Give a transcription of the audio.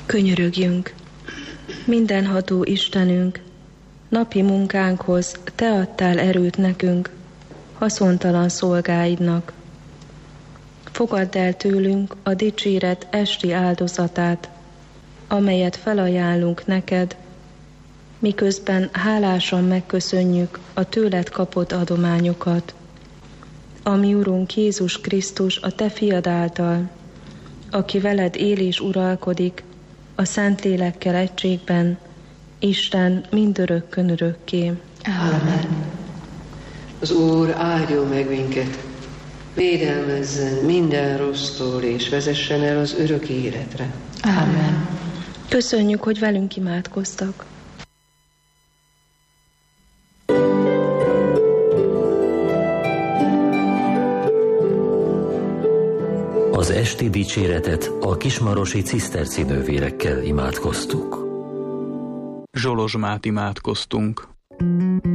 Könyörögjünk! Mindenható Istenünk, napi munkánkhoz Te adtál erőt nekünk, haszontalan szolgáidnak. Fogadd el tőlünk a dicséret esti áldozatát, amelyet felajánlunk neked, miközben hálásan megköszönjük a tőled kapott adományokat. Ami Urunk Jézus Krisztus a Te fiad által, aki veled él és uralkodik, a Szentlélekkel egységben, Isten mindörökkön örökké. Amen. Az Úr áldjon meg minket, védelmezzen minden rossztól, és vezessen el az örök életre. Amen. Köszönjük, hogy velünk imádkoztak. Az esti dicséretet a kismarosi ciszterci nővérekkel imádkoztuk. Zsolozsmát imádkoztunk.